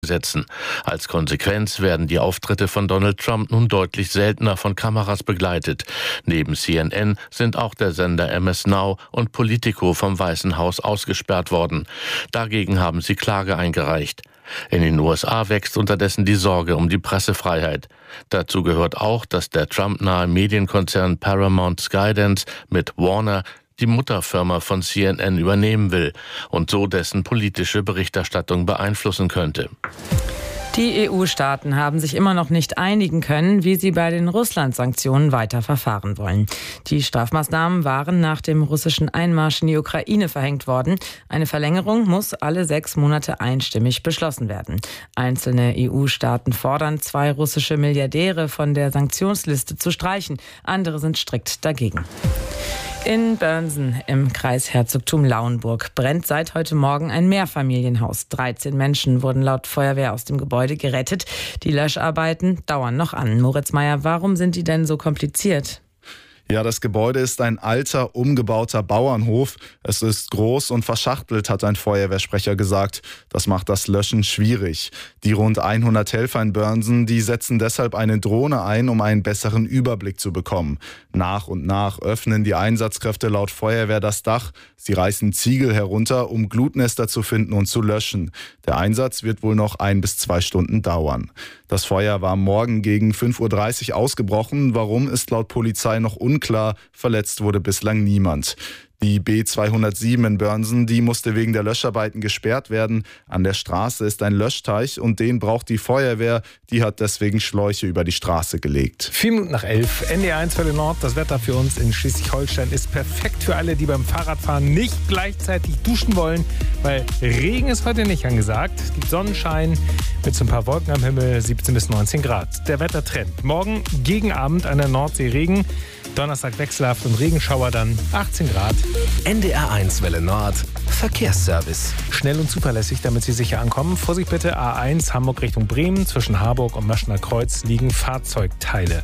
setzen. Als Konsequenz werden die Auftritte von Donald Trump nun deutlich seltener von Kameras begleitet. Neben CNN sind auch der Sender MS Now und Politico vom Weißen Haus ausgesperrt worden. Dagegen haben sie Klage eingereicht. In den USA wächst unterdessen die Sorge um die Pressefreiheit. Dazu gehört auch, dass der Trump-nahe Medienkonzern Paramount Skydance mit Warner die Mutterfirma von CNN übernehmen will und so dessen politische Berichterstattung beeinflussen könnte. Die EU-Staaten haben sich immer noch nicht einigen können, wie sie bei den Russland-Sanktionen weiter verfahren wollen. Die Strafmaßnahmen waren nach dem russischen Einmarsch in die Ukraine verhängt worden. Eine Verlängerung muss alle 6 Monate einstimmig beschlossen werden. Einzelne EU-Staaten fordern, 2 russische Milliardäre von der Sanktionsliste zu streichen. Andere sind strikt dagegen. In Börnsen im Kreisherzogtum Lauenburg brennt seit heute Morgen ein Mehrfamilienhaus. 13 Menschen wurden laut Feuerwehr aus dem Gebäude gerettet. Die Löscharbeiten dauern noch an. Moritz Meyer, warum sind die denn so kompliziert? Ja, das Gebäude ist ein alter, umgebauter Bauernhof. Es ist groß und verschachtelt, hat ein Feuerwehrsprecher gesagt. Das macht das Löschen schwierig. Die rund 100 Helfer in Börnsen, die setzen deshalb eine Drohne ein, um einen besseren Überblick zu bekommen. Nach und nach öffnen die Einsatzkräfte laut Feuerwehr das Dach. Sie reißen Ziegel herunter, um Glutnester zu finden und zu löschen. Der Einsatz wird wohl noch 1 bis 2 Stunden dauern. Das Feuer war morgen gegen 5:30 Uhr ausgebrochen. Warum, ist laut Polizei noch unklar. Verletzt wurde bislang niemand. Die B207 in Börnsen, die musste wegen der Löscharbeiten gesperrt werden. An der Straße ist ein Löschteich und den braucht die Feuerwehr. Die hat deswegen Schläuche über die Straße gelegt. 4 Minuten nach 11, NDR 1 Welle Nord. Das Wetter für uns in Schleswig-Holstein ist perfekt für alle, die beim Fahrradfahren nicht gleichzeitig duschen wollen, weil Regen ist heute nicht angesagt. Es gibt Sonnenschein mit so ein paar Wolken am Himmel, 17 bis 19 Grad. Der Wettertrend. Morgen gegen Abend an der Nordsee Regen. Donnerstag wechselhaft und Regenschauer, dann 18 Grad. NDR 1 Welle Nord, Verkehrsservice. Schnell und zuverlässig, damit Sie sicher ankommen. Vorsicht bitte, A1 Hamburg Richtung Bremen. Zwischen Harburg und Möschner Kreuz liegen Fahrzeugteile.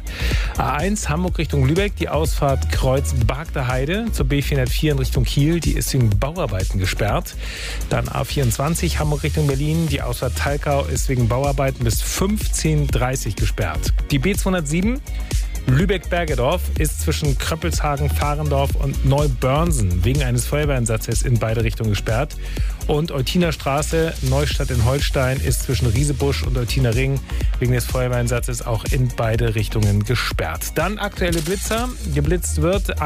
A1 Hamburg Richtung Lübeck, die Ausfahrt Kreuz Bargter Heide. Zur B404 in Richtung Kiel, die ist wegen Bauarbeiten gesperrt. Dann A24 Hamburg Richtung Berlin, die Ausfahrt Talkau ist wegen Bauarbeiten bis 15:30 Uhr gesperrt. Die B207 Lübeck-Bergedorf ist zwischen Kröppelshagen, Fahrendorf und Neubörnsen wegen eines Feuerwehreinsatzes in beide Richtungen gesperrt. Und Eutiner Straße, Neustadt in Holstein, ist zwischen Riesebusch und Eutiner Ring wegen des Feuerwehreinsatzes auch in beide Richtungen gesperrt. Dann aktuelle Blitzer. Geblitzt wird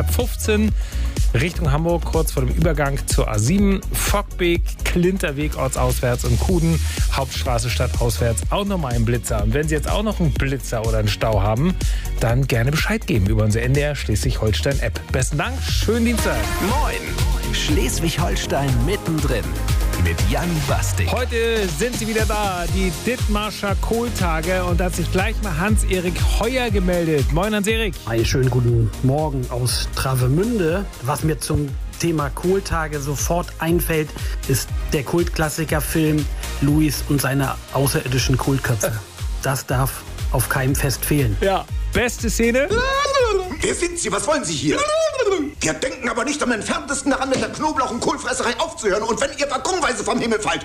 A215 Richtung Hamburg, kurz vor dem Übergang zur A7. Fockbeek, Klinterweg ortsauswärts und Kuden, Hauptstraße stadtauswärts auch nochmal ein Blitzer. Und wenn Sie jetzt auch noch einen Blitzer oder einen Stau haben, dann gerne Bescheid geben über unsere NDR Schleswig-Holstein-App. Besten Dank, schönen Dienstag. Moin, Schleswig-Holstein mittendrin mit Jan Bastik. Heute sind sie wieder da, die Dithmarscher Kohltage. Und da hat sich gleich mal Hans-Erik Heuer gemeldet. Moin, Hans-Erik. Einen schönen guten Morgen aus Travemünde. Was mir zum Thema Kohltage sofort einfällt, ist der Kultklassikerfilm Louis und seine außerirdischen Kohlköpfe. Das darf auf keinem Fest fehlen. Ja, beste Szene. Wer sind Sie? Was wollen Sie hier? Wir denken aber nicht am entferntesten daran, mit der Knoblauch- und Kohlfresserei aufzuhören. Und wenn ihr waggonweise vom Himmel fallt.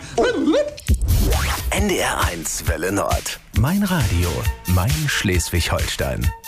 NDR 1 Welle Nord. Mein Radio, mein Schleswig-Holstein.